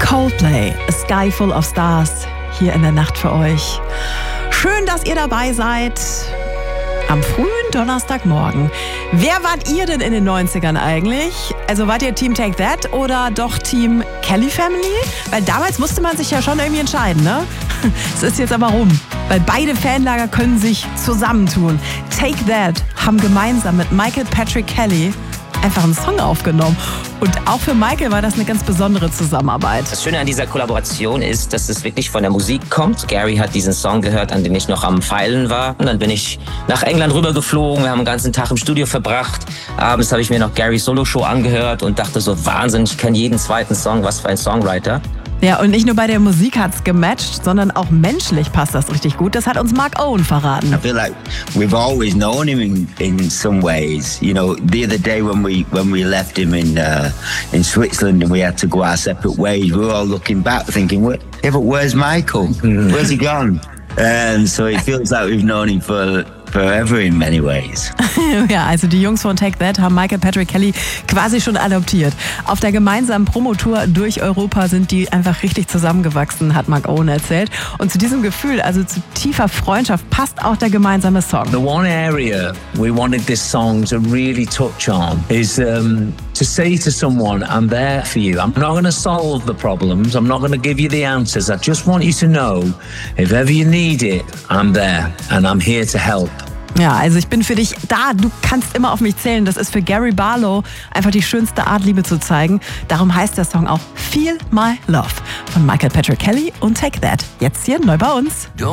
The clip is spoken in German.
Coldplay, A Sky Full of Stars, hier in der Nacht für euch. Schön, dass ihr dabei seid. Am frühen Donnerstagmorgen. Wer wart ihr denn in den 90ern eigentlich? Also wart ihr Team Take That oder doch Team Kelly Family? Weil damals musste man sich ja schon irgendwie entscheiden, ne? Es ist jetzt aber rum, weil beide Fanlager können sich zusammentun. Take That haben gemeinsam mit Michael Patrick Kelly einfach einen Song aufgenommen. Und auch für Michael war das eine ganz besondere Zusammenarbeit. Das Schöne an dieser Kollaboration ist, dass es wirklich von der Musik kommt. Gary hat diesen Song gehört, an dem ich noch am Feilen war. Und dann bin ich nach England rübergeflogen. Wir haben den ganzen Tag im Studio verbracht. Abends habe ich mir noch Garys Solo-Show angehört und dachte so, Wahnsinn, ich kenne jeden zweiten Song, was für ein Songwriter. Ja, und nicht nur bei der Musik hat's gematcht, sondern auch menschlich passt das richtig gut. Das hat uns Mark Owen verraten. I feel like we've always known him in some ways. You know, the other day when we left him in Switzerland and we had to go our separate ways, we were all looking back thinking, where's Michael? Where's he gone? So it feels like we've known him forever in many ways. Ja, also die Jungs von Take That haben Michael Patrick Kelly quasi schon adoptiert. Auf der gemeinsamen Promotour durch Europa sind die einfach richtig zusammengewachsen, hat Mark Owen erzählt. Und zu diesem Gefühl, also zu tiefer Freundschaft, passt auch der gemeinsame Song. The one area we wanted this song to really touch on is to say to someone, I'm there for you. I'm not going to solve the problems. I'm not going to give you the answers. I just want you to know, if ever you need it, I'm there and I'm here to help. Ja, also ich bin für dich da, du kannst immer auf mich zählen. Das ist für Gary Barlow einfach die schönste Art, Liebe zu zeigen. Darum heißt der Song auch Feel My Love von Michael Patrick Kelly und Take That. Jetzt hier neu bei uns.